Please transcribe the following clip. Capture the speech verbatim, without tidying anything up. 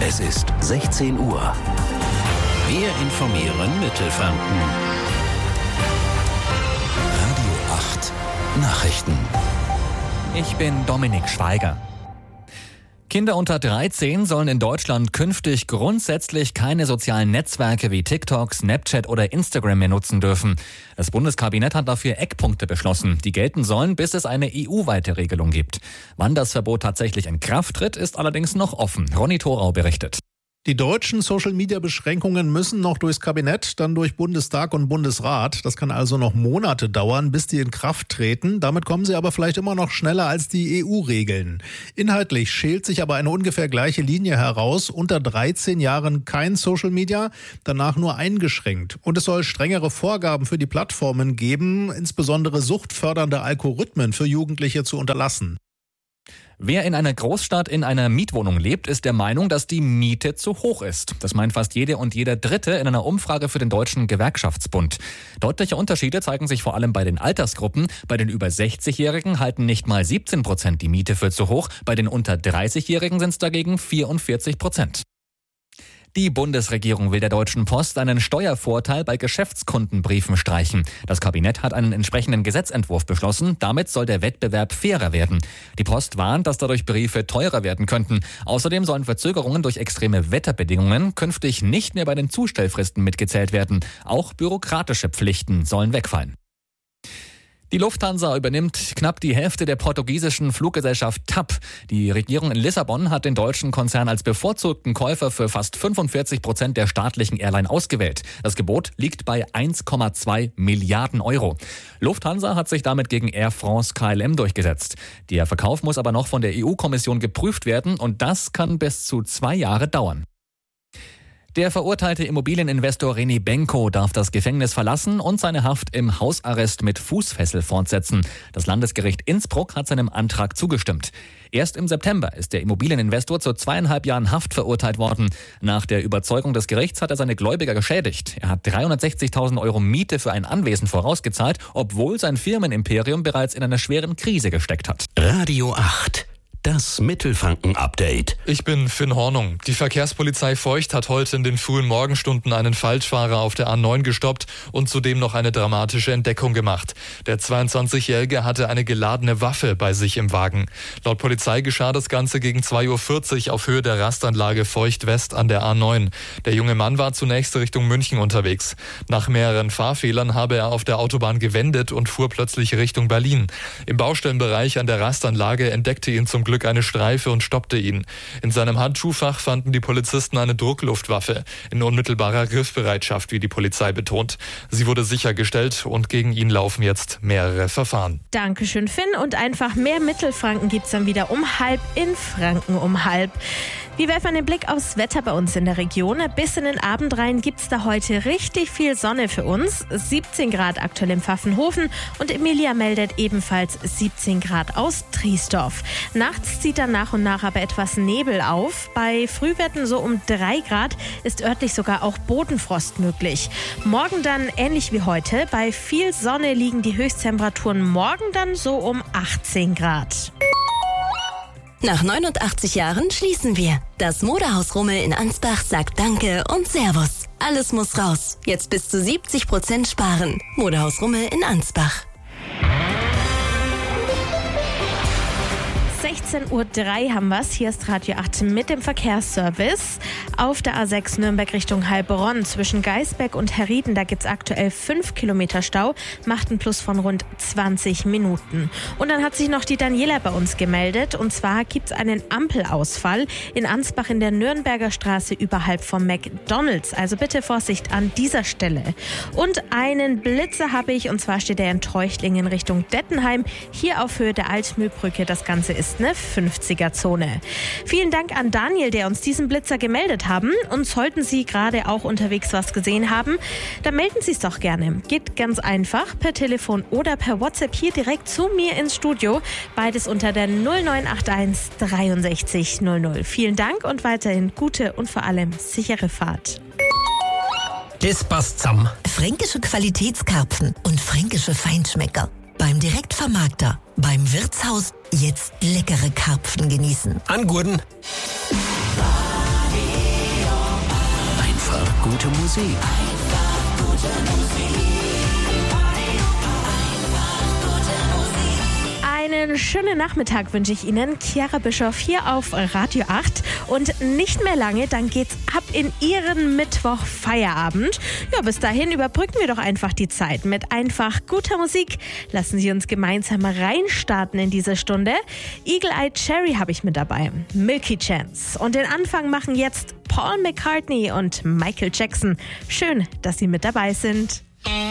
Es ist sechzehn Uhr. Wir informieren Mittelfranken. Radio acht Nachrichten. Ich bin Dominik Schweiger. Kinder unter dreizehn sollen in Deutschland künftig grundsätzlich keine sozialen Netzwerke wie TikTok, Snapchat oder Instagram mehr nutzen dürfen. Das Bundeskabinett hat dafür Eckpunkte beschlossen, die gelten sollen, bis es eine E U-weite Regelung gibt. Wann das Verbot tatsächlich in Kraft tritt, ist allerdings noch offen. Ronny Thorau berichtet. Die deutschen Social-Media-Beschränkungen müssen noch durchs Kabinett, dann durch Bundestag und Bundesrat. Das kann also noch Monate dauern, bis die in Kraft treten. Damit kommen sie aber vielleicht immer noch schneller als die E U-Regeln. Inhaltlich schält sich aber eine ungefähr gleiche Linie heraus. Unter dreizehn Jahren kein Social-Media, danach nur eingeschränkt. Und es soll strengere Vorgaben für die Plattformen geben, insbesondere suchtfördernde Algorithmen für Jugendliche zu unterlassen. Wer in einer Großstadt in einer Mietwohnung lebt, ist der Meinung, dass die Miete zu hoch ist. Das meint fast jede und jeder Dritte in einer Umfrage für den Deutschen Gewerkschaftsbund. Deutliche Unterschiede zeigen sich vor allem bei den Altersgruppen. Bei den über sechzigjährigen halten nicht mal siebzehn Prozent die Miete für zu hoch. Bei den unter dreißigjährigen sind es dagegen vierundvierzig Prozent. Die Bundesregierung will der Deutschen Post einen Steuervorteil bei Geschäftskundenbriefen streichen. Das Kabinett hat einen entsprechenden Gesetzentwurf beschlossen. Damit soll der Wettbewerb fairer werden. Die Post warnt, dass dadurch Briefe teurer werden könnten. Außerdem sollen Verzögerungen durch extreme Wetterbedingungen künftig nicht mehr bei den Zustellfristen mitgezählt werden. Auch bürokratische Pflichten sollen wegfallen. Die Lufthansa übernimmt knapp die Hälfte der portugiesischen Fluggesellschaft T A P. Die Regierung in Lissabon hat den deutschen Konzern als bevorzugten Käufer für fast fünfundvierzig Prozent der staatlichen Airline ausgewählt. Das Gebot liegt bei eins Komma zwei Milliarden Euro. Lufthansa hat sich damit gegen Air France K L M durchgesetzt. Der Verkauf muss aber noch von der E U-Kommission geprüft werden und das kann bis zu zwei Jahre dauern. Der verurteilte Immobilieninvestor René Benko darf das Gefängnis verlassen und seine Haft im Hausarrest mit Fußfessel fortsetzen. Das Landesgericht Innsbruck hat seinem Antrag zugestimmt. Erst im September ist der Immobilieninvestor zu zweieinhalb Jahren Haft verurteilt worden. Nach der Überzeugung des Gerichts hat er seine Gläubiger geschädigt. Er hat dreihundertsechzigtausend Euro Miete für ein Anwesen vorausgezahlt, obwohl sein Firmenimperium bereits in einer schweren Krise gesteckt hat. Radio acht. Das Mittelfranken-Update. Ich bin Finn Hornung. Die Verkehrspolizei Feucht hat heute in den frühen Morgenstunden einen Falschfahrer auf der A neun gestoppt und zudem noch eine dramatische Entdeckung gemacht. Der zweiundzwanzigjährige hatte eine geladene Waffe bei sich im Wagen. Laut Polizei geschah das Ganze gegen zwei Uhr vierzig auf Höhe der Rastanlage Feucht West an der A neun. Der junge Mann war zunächst Richtung München unterwegs. Nach mehreren Fahrfehlern habe er auf der Autobahn gewendet und fuhr plötzlich Richtung Berlin. Im Baustellenbereich an der Rastanlage entdeckte ihn zum Glück eine Streife und stoppte ihn. In seinem Handschuhfach fanden die Polizisten eine Druckluftwaffe in unmittelbarer Griffbereitschaft, wie die Polizei betont. Sie wurde sichergestellt und gegen ihn laufen jetzt mehrere Verfahren. Dankeschön, Finn. Und einfach mehr Mittelfranken gibt's dann wieder um halb in Franken um halb. Wir werfen einen Blick aufs Wetter bei uns in der Region. Bis in den Abend rein gibt's da heute richtig viel Sonne für uns. siebzehn Grad aktuell im Pfaffenhofen und Emilia meldet ebenfalls siebzehn Grad aus Triesdorf. Nachts zieht dann nach und nach aber etwas Nebel auf. Bei Frühwerten so um drei Grad ist örtlich sogar auch Bodenfrost möglich. Morgen dann ähnlich wie heute. Bei viel Sonne liegen die Höchsttemperaturen morgen dann so um achtzehn Grad. Nach neunundachtzig Jahren schließen wir. Das Modehaus Rummel in Ansbach sagt Danke und Servus. Alles muss raus. Jetzt bis zu siebzig Prozent sparen. Modehaus Rummel in Ansbach. sechzehn Uhr drei haben wir's. Hier ist Radio acht mit dem Verkehrsservice. Auf der A sechs Nürnberg Richtung Heilbronn zwischen Geisberg und Herrieden, da gibt's aktuell fünf Kilometer Stau, macht einen Plus von rund zwanzig Minuten. Und dann hat sich noch die Daniela bei uns gemeldet. Und zwar gibt's einen Ampelausfall in Ansbach in der Nürnberger Straße überhalb vom McDonald's. Also bitte Vorsicht an dieser Stelle. Und einen Blitzer habe ich, und zwar steht er in Treuchtlingen Richtung Dettenheim. Hier auf Höhe der Altmühlbrücke. Das Ganze ist eine fünfziger-Zone. Vielen Dank an Daniel, der uns diesen Blitzer gemeldet haben. Und sollten Sie gerade auch unterwegs was gesehen haben, dann melden Sie es doch gerne. Geht ganz einfach per Telefon oder per WhatsApp hier direkt zu mir ins Studio. Beides unter der null neun acht eins dreiundsechzig null null. Vielen Dank und weiterhin gute und vor allem sichere Fahrt. Das passt zusammen. Fränkische Qualitätskarpfen und fränkische Feinschmecker. Beim Direktvermarkter, beim Wirtshaus jetzt leckere Karpfen genießen. An Gurden. gute Musik. Einfach gute Musik. Einen schönen Nachmittag wünsche ich Ihnen. Chiara Bischoff hier auf Radio acht. Und nicht mehr lange, dann geht's ab in Ihren Mittwoch-Feierabend. Ja, bis dahin überbrücken wir doch einfach die Zeit mit einfach guter Musik. Lassen Sie uns gemeinsam reinstarten in diese Stunde. Eagle Eye Cherry habe ich mit dabei. Milky Chance. Und den Anfang machen jetzt Paul McCartney und Michael Jackson. Schön, dass Sie mit dabei sind.